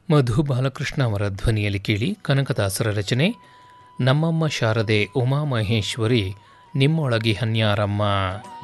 ಮಧು ಬಾಲಕೃಷ್ಣ ಅವರ ಧ್ವನಿಯಲ್ಲಿ ಕೇಳಿ ಕನಕದಾಸರ ರಚನೆ ನಮ್ಮಮ್ಮ ಶಾರದೆ ಉಮಾಮಹೇಶ್ವರಿ ನಿಮ್ಮೊಳಗಿ ಹನ್ಯಾರಮ್ಮ.